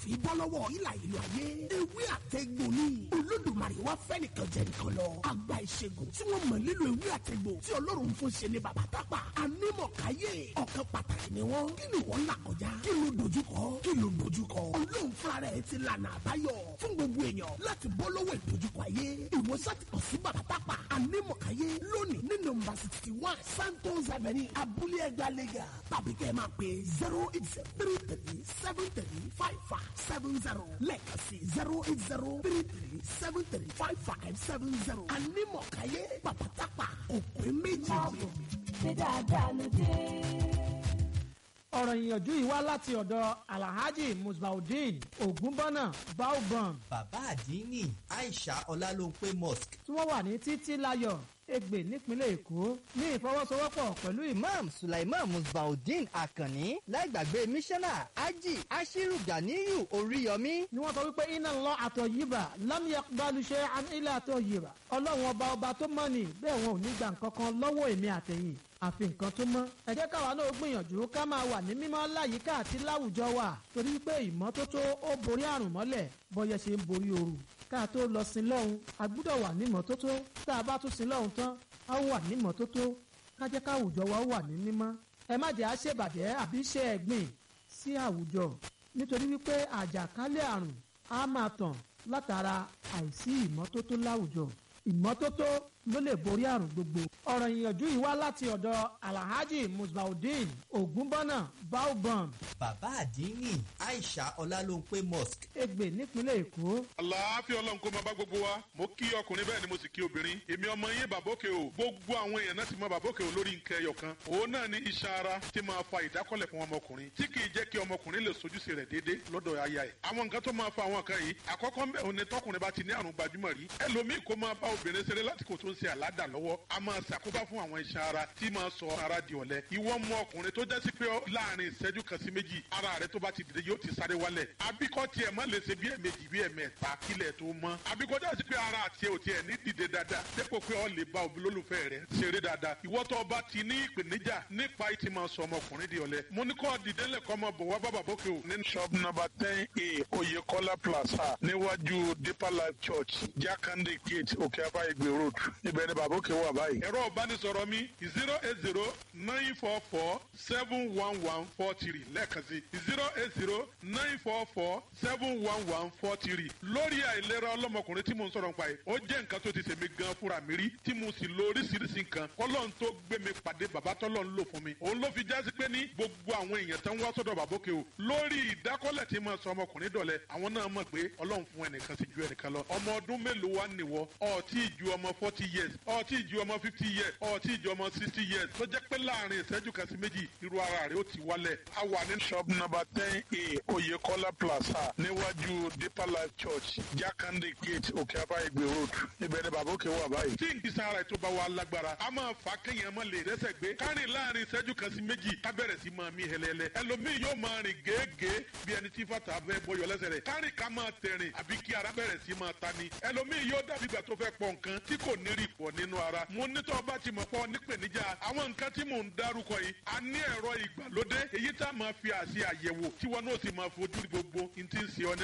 fi bọ́ lọ́wọ́ ìlà ìlú ayé. ewé àtẹ̀gbò ni Olódùmarè wá fẹ́ nìkan jẹ nìkan lọ. àgbà ìṣègùn tí wọ́n mọ̀ nílò ewé àtẹ̀gbò tí Ọlọ́run fún ṣe ni bàbá tápà. anímọ̀káyé ọ̀kan pàtàkì ni wọ́n. kí ni wọ́n là kọjá? kí ló dojúkọ? Ọlọ́run fúnra rẹ̀ ti lànà àbáyọ fún gbogbo èèyàn láti bọ́ lọ́wọ́ ìdojúkọ ayé. ìwòsàn ti kàn sí bàbá tápà. anímọ̀káyé lónìí ní nọ́mbà 61 Santos Avenue Abúlé Ẹgbàá Lẹ́gà tàbí kẹ́ ẹ máa pè 08033735570 lẹ́ẹ̀kan sí 08033735570. anímọ̀káyé bàbá tápà òpin méjì. ṣé dáadáa ló dé. ọ̀rọ̀ ìyànjú yìí wá láti ọ̀dọ̀ Alhaji Musbaudeen Ogunbọ́nà Baobam. bàbá àdínní Aisha Ọlálóńpé Mosque. tí wọ́n wà ní títí láyọ̀ Ègbè nípínlẹ̀ Èkó ní ìfọwọ́sowọ́pọ̀ pẹ̀lú Imam Sulaiman Musbaudeen Akanni láìgbàgbé mísánná Haji Ashiru Ganiyu Oríyọmí. ni wọ́n sọ wípé inna Allah tayyiba lam yaqbalu shay'an illa tayyiba. ọlọ́run ọba tó mọ́ ni bẹ́ẹ̀ wọn ò ní gba nǹkan kan lọ́wọ́ èmi àtẹ̀yìn àfi nǹkan tó mọ́. ẹ jẹ́ káwa náà gbìyànjú ká máa wà ní mímọ́ láyìíká àti láwùjọ wa torí pé ìmọ́tótó ó borí àrùn mọ́lẹ̀ bọ́yẹ ṣe ń borí ooru. ká tó lọ sin lọ́hùn a gbúdọ̀ wà ní ìmọ́tótó tá a bá tún sin lọ́hùn tán a wà ní ìmọ́tótó ká jẹ́ káwùjọ wa wà ní mímọ́. ẹ má jẹ́ àṣebàjẹ́ àbí ṣe ẹ̀gbìn sí àwùjọ nítorí wípé àjàkálẹ̀ àrùn á máa tàn látara àìsí ìmọ́tótó láwùjọ. ìmọ́tótó ló lè borí àrùn gbogbo. ọ̀rọ̀ ìyànjú yìí wá láti ọ̀dọ̀ Alhaji Musbaudeen Ogunbọ́nà Baobam. bàbá àdínní Aisha Ọlálóńpé Mosque. Ègbè nípínlẹ̀ Èkó. àlàáfíà Ọlọ́run kó máa bá gbogbo wa mo kí ọkùnrin bẹ́ẹ̀ ni mo sì kí obìnrin èmi ọmọ yín bàbókè o gbogbo àwọn èèyàn náà ti mọ bàbókè o lórí nǹkan ẹyọ kan òun náà ní iṣan ara tí máa fa ìdákọ́lẹ̀ fún ọmọkùnrin tí kì í jẹ́ kí ọmọkùnrin lè sojúṣe rẹ̀ déédéé lọ́dọ̀ aya ẹ̀ àwọn nǹkan tó máa fa àwọn nǹkan yìí àkọ́kọ́ mbẹ́ òun ni tọkùnrin bá ti ní àrùn gbajúmọ̀ rí ẹlòmíì kó máa bá obìnrin ṣeré lásìkò tó ń ṣe àládà lọ́wọ́ a máa ṣàkóbá fún àwọn iṣan ara tí máa sọ ara di ọ̀lẹ ìwọ mọ ọkùnrin tó jẹ́ sí pé láàrin ìṣẹ́jú kan sí méjì ara rẹ tó bá ti dìde yóò ti sáré wálẹ̀ àbíkọ́ tiẹ̀ má lè ṣe bí ẹ̀mejì bí ẹ̀mẹ́ta kílẹ̀ tó mọ́ àbíkọ́ jẹ́ sí pé ara àti ẹ̀ ò tiẹ̀ ní dìde dáadáa dépò pé ọ lè bá olólùfẹ́ rẹ ṣeré dáadáa ìwọ tó bá ti ní ìpèníjà nípa ìtì máa sọ ọmọkùnrin di ọ̀lẹ mo ní kọ́ dìde lẹ́kọ́ ọmọ bọ̀ wá bàbá bókè o. ní shop number 10A Oyekola Plaza níwájú Deeper Life Church Jakande Gate Òkè Abá Ìgbè Road ibẹ̀ ni bàbá òkè wà báyìí. ẹ̀rọ ìbánisọ̀rọ̀ mi 080-944-71143 lẹ́ẹ̀kan sí 080-944-71143 lórí àìlera ọlọ́mọkùnrin tí mo ń sọ̀rọ̀ nípa ẹ̀ ó jẹ́ nǹkan tó ti ṣèmi gan fúnra mi rí tí mo sì lo oríṣiríṣi nǹkan kọ́lọ́n tó gbé mi pàdé bàbá tọ́lọ́ ń lò fún mi òun ló fi jásí pé ní gbogbo àwọn èèyàn tó ń wá sọ́dọ̀ bàbókè o lórí ìdákọ́lẹ̀ tí mo sọ ọmọkùnrin dọ̀lẹ́ àwọn náà mọ̀ pé ọlọ́run fún ẹnìkan sí ju ẹnìkan lọ ọmọ ọdún mélòó wá nìwọ ọtí ju ọmọ 40 years ọtí ju ọmọ 50 years ọtí ju ọmọ 60 years tó jẹ́ pé láàrin ìṣẹ́jú kan sí méjì irú ara rẹ̀ ó ti wálẹ̀ a wà ní shop number 10A Oyekola Plaza níwájú Deeper Life Church Jakande Gate Òkè Abá Ìgbè Road ibẹ̀ ni bàbá òkè wà báyìí. tí ìgbésẹ̀ ara ètò bá wà lágbára a máa fà kéèyàn máa lè rẹ́sẹ̀ gbé kárìn láàrin ìṣẹ́jú kan sí méjì ká bẹ̀rẹ̀ sí máa mí hẹlẹ́lẹ́ ẹlòmíì yóò máa rìn gèégèé bí ẹni tí fàtà fẹ́ bọyọ̀ lẹ́sẹ̀ rẹ̀ kárìn ká máa tẹ̀rìn àbí kí ara bẹ̀rẹ̀ sí máa ta ni ẹlòmíì yóò dàbí ìgbà tó fẹ́ pọ̀ nǹkan tí kò ní rí pọ̀ nínú ara mo nítọ́ bá ti mọ̀ pọ̀ nípèníjà àwọn nǹkan tí mò ń dárúkọ yìí a ní ẹ̀rọ ìgbàlódé èyí tá a máa fi àṣẹ àyẹ̀wò tí wọn náà sì máa fojú gbogbo ní ti ń ṣe ọ